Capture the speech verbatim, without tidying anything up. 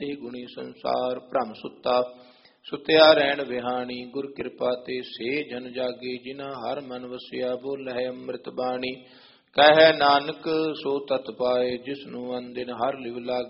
ਤੇ ਗੁਣੀ ਸੰਸਾਰ ਭ੍ਰਮ ਸੁੱਤਾ ਸੁਤਿਆ ਰਹਿਣ ਵਿਹਾਣੀ। ਗੁਰ ਕਿਰਪਾ ਤੇ ਸੇ ਜਨ ਜਾਗੇ ਜਿਨ੍ਹਾਂ ਹਰ ਮਨ ਵਸਿਆ ਬੋਲਹਿ ਅੰਮ੍ਰਿਤ ਬਾਣੀ। ਕਹਿ ਨਾਨਕ ਸੋ ਤਤ ਪਾਏ ਜਿਸਨੂੰ ਅਨਦਿਨ ਹਰ ਲਿਵ ਲਾਗੇ।